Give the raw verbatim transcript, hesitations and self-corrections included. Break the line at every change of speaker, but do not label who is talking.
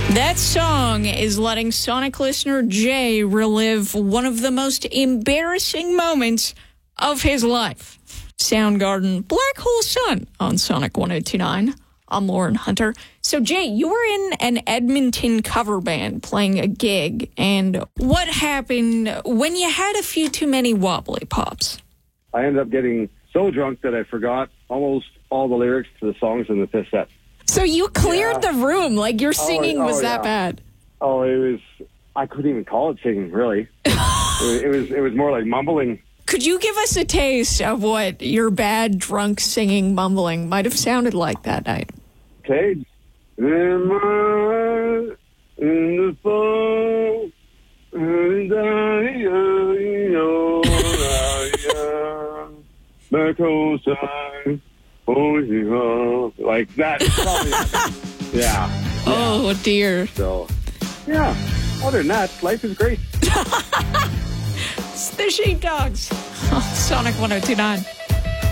That song is letting Sonic listener Jay relive one of the most embarrassing moments of his life. Soundgarden, Black Hole Sun on Sonic one oh two point nine. I'm Lauren Hunter. So, Jay, you were in an Edmonton cover band playing a gig, and what happened when you had a few too many wobbly pops?
I ended up getting so drunk that I forgot almost all the lyrics to the songs in the fifth set.
So you cleared
Yeah.
the room, like your singing
oh,
was that
yeah.
bad.
Oh, it was, I couldn't even call it singing, really. it, was, it was it was more like mumbling.
Could you give us a taste of what your bad, drunk singing mumbling might have sounded like that night?
Okay. Am I in the fall? And I, I know I am back home side. Like that. Probably, yeah.
Oh, dear.
So, yeah. Other than that, life is great.
It's the Sheepdogs. Oh, Sonic one oh two point nine.